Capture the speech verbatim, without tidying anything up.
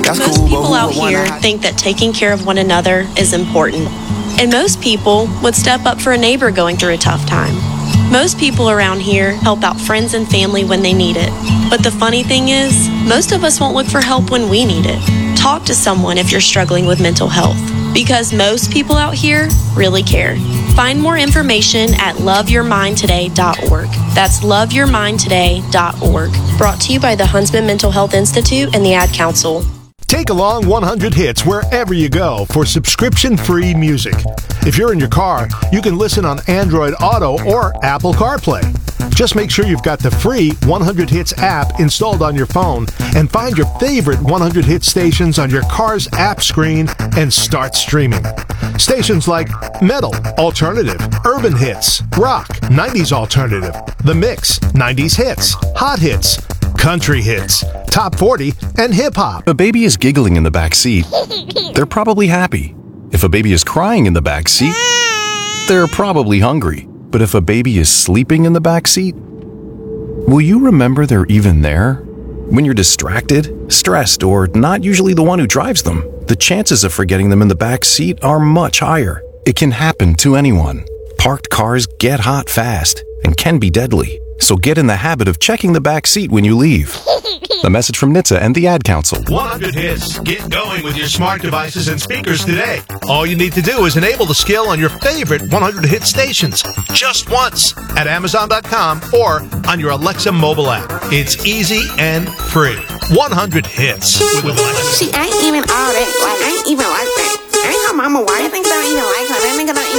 Most cool, people but out who would here wanna- think that taking care of one another is important. And most people would step up for a neighbor going through a tough time. Most people around here help out friends and family when they need it. But the funny thing is, most of us won't look for help when we need it. Talk to someone if you're struggling with mental health, because most people out here really care. Find more information at love your mind today dot org. That's love your mind today dot org. Brought to you by the Huntsman Mental Health Institute and the Ad Council. Take along one hundred hits wherever you go for subscription-free music. If you're in your car, you can listen on Android Auto or Apple CarPlay. Just make sure you've got the free one hundred hits app installed on your phone and find your favorite one hundred hit stations on your car's app screen and start streaming. Stations like Metal, Alternative, Urban Hits, Rock, nineties Alternative, The Mix, nineties Hits, Hot Hits, Country Hits, Top forty, and Hip Hop. If a baby is giggling in the back seat, they're probably happy. If a baby is crying in the back seat, they're probably hungry. But if a baby is sleeping in the back seat, will you remember they're even there? When you're distracted, stressed, or not usually the one who drives them, the chances of forgetting them in the back seat are much higher. It can happen to anyone. Parked cars get hot fast and can be deadly. So get in the habit of checking the back seat when you leave. A message from N H T S A and the Ad Council. one hundred hits. Get going with your smart devices and speakers today. All you need to do is enable the skill on your favorite one hundred hit stations just once at amazon dot com or on your Alexa mobile app. It's easy and free. one hundred hits with Alexa. See, I ain't even all that. Like, I ain't even like that. I ain't her mama. Why you think I don't even like her? That nigga don't even